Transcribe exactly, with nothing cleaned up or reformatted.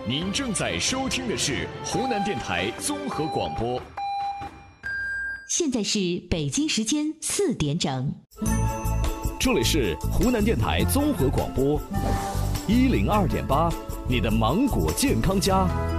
您正在收听的是湖南电台综合广播。 现在是北京时间四点整， 这里是湖南电台综合广播一零二点八，你的芒果健康家。